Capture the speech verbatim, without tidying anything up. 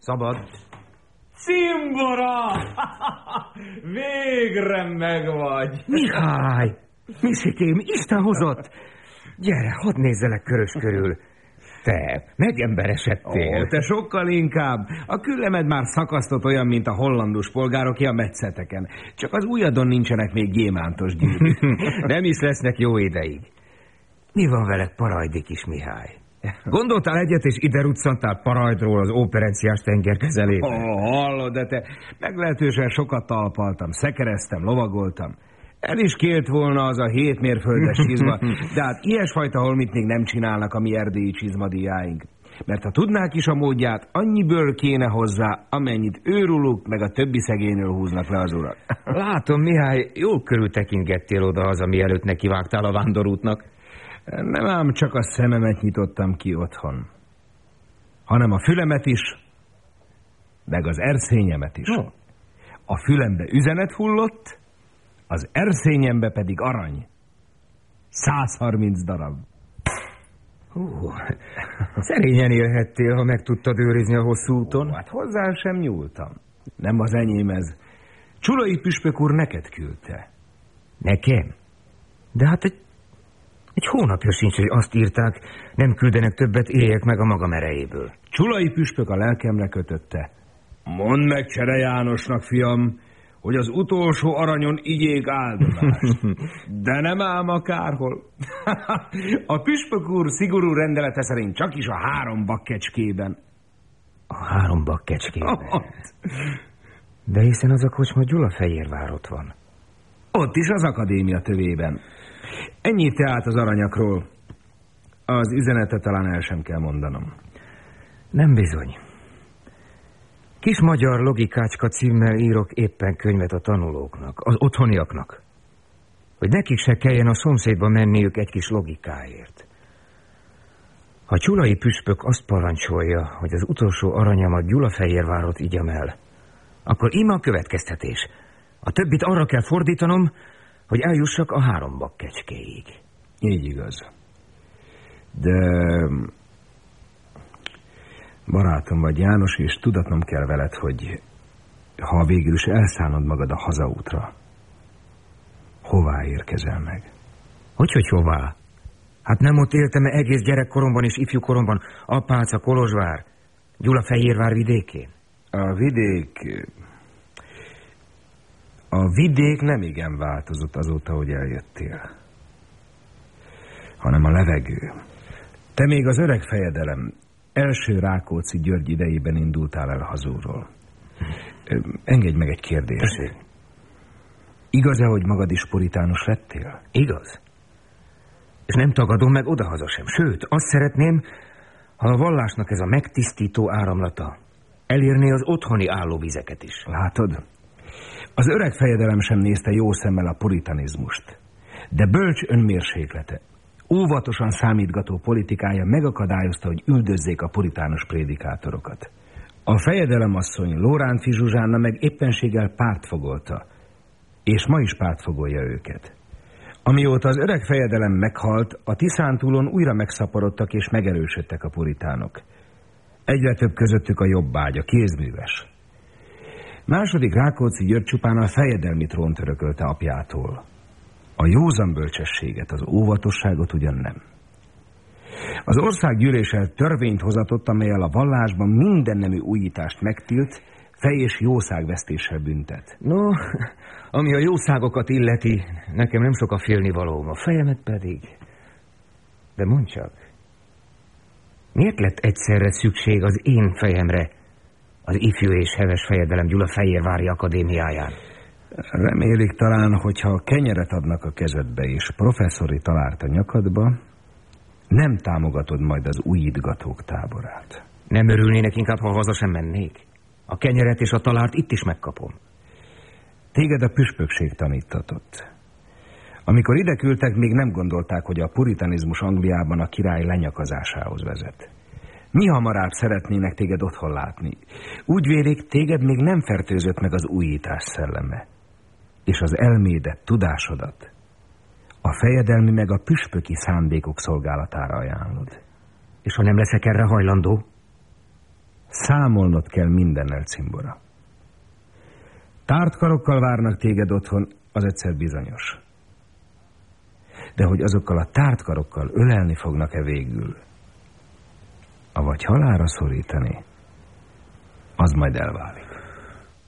Szabad. Cimbora! Végre megvagy! Mihály! Miszikém, Isten hozott! Gyere, hadd nézzelek körös körül. Te, megemberesedtél. Ó, te sokkal inkább. A küllemed már szakasztott olyan, mint a hollandus polgároké a metszeteken. Csak az ujjadon nincsenek még gyémántos gyűrűk. Nem is lesznek jó ideig. Mi van veled, Parajdi kis Mihály? Gondoltál egyet, és ide ruccantál Parajdról az óperenciás tengerkezelében? Ó, hallod, de te meglehetősen sokat talpaltam, szekereztem, lovagoltam. El is kélt volna az a hét mérföldes csizma, de hát ilyesfajta holmit még nem csinálnak a mi erdélyi csizmadiáink. Mert ha tudnák is a módját, annyiből kéne hozzá, amennyit őrülük, meg a többi szegényről húznak le az urak. Látom, Mihály, jól körültekingettél oda-haza, mielőtt nekivágtál a vándorútnak. Nem ám csak a szememet nyitottam ki otthon, hanem a fülemet is, meg az erszényemet is. No. A fülembe üzenet hullott, az erszényembe pedig arany. száz harminc darab. Hú, szerényen élhettél, ha meg tudtad őrizni a hosszú úton. Ó, hát hozzá sem nyúltam. Nem az enyém ez. Csulai püspök úr neked küldte. Nekem? De hát egy, egy hónapja sincs, hogy azt írták, nem küldenek többet, éljek meg a magam erejéből. Csulai püspök a lelkemre kötötte. Mondd meg Csere Jánosnak, fiam, hogy az utolsó aranyon igyék áldozást. De nem ám akárhol. A püspök úr szigorú rendelete szerint csak is a három bakkecskében. A három bakkecskében? De hiszen az a kocsma Gyulafehérvár ott van. Ott is az akadémia tövében. Ennyit tehát az aranyakról. Az üzenetet talán el sem kell mondanom. Nem bizony. Kis magyar logikácska címmel írok éppen könyvet a tanulóknak, az otthoniaknak. Hogy nekik se kelljen a szomszédba menniük egy kis logikáért. Ha Csulai püspök azt parancsolja, hogy az utolsó aranyamat Gyulafehérvárot igyam el, akkor íme a következtetés. A többit arra kell fordítanom, hogy eljussak a három bakkecskéig. Így igaz. De... barátom vagy, János, és tudatnom kell veled, hogy ha végül is elszánod magad a hazaútra, hová érkezel meg? Hogyhogy hová? Hát nem ott éltem egész gyerekkoromban és ifjúkoromban, Apáca, Kolozsvár, Gyulafehérvár vidékén? A vidék... A vidék nem igen változott azóta, hogy eljöttél, hanem a levegő. Te még az öreg fejedelem első Rákóczi György idejében indultál el hazúról. Engedj meg egy kérdést. Köszönöm. Igaz-e, hogy magad is puritánus lettél? Igaz. És nem tagadom meg odahaza sem. Sőt, azt szeretném, ha a vallásnak ez a megtisztító áramlata elérné az otthoni állóvizeket is. Látod? Az öreg fejedelem sem nézte jó szemmel a puritanizmust, de bölcs önmérséklete, óvatosan számítgató politikája megakadályozta, hogy üldözzék a puritánus prédikátorokat. A fejedelemasszony Lóránfi Zsuzsánna meg éppenséggel pártfogolta, és ma is pártfogolja őket. Amióta az öreg fejedelem meghalt, a Tiszántúlon újra megszaporodtak és megerősödtek a puritánok. Egyre több közöttük a jobbágy, a kézműves. Második Rákóczi György csupán a fejedelmi trónt örökölte apjától. A józan bölcsességet, az óvatosságot ugyan nem. Az országgyűléssel törvényt hozatott, amellyel a vallásban minden nemű újítást megtilt, fej- és jószágvesztéssel büntet. No, ami a jószágokat illeti, nekem nem sok a félnivalóm, a fejemet pedig. De mondd csak, miért lett egyszerre szükség az én fejemre az ifjú és heves fejedelem Gyulafehérvári akadémiáján? Remélik talán, hogyha kenyeret adnak a kezedbe és professzori talárt a nyakadba, nem támogatod majd az újítgatók táborát. Nem örülnének inkább, ha haza sem mennék? A kenyeret és a talárt itt is megkapom. Téged a püspökség tanítatott. Amikor ide küldtek, még nem gondolták, hogy a puritanizmus Angliában a király lenyakazásához vezet. Mi hamarabb szeretnének téged otthon látni. Úgy vélik, téged még nem fertőzött meg az újítás szelleme. És az elmédet, tudásodat a fejedelmi meg a püspöki szándékok szolgálatára ajánlod. És ha nem leszek erre hajlandó? Számolnod kell mindennel, Cimbora. Tárt karokkal várnak téged otthon, az egyszer bizonyos. De hogy azokkal a tárt karokkal ölelni fognak-e végül, avagy halálra szorítani, az majd elválik.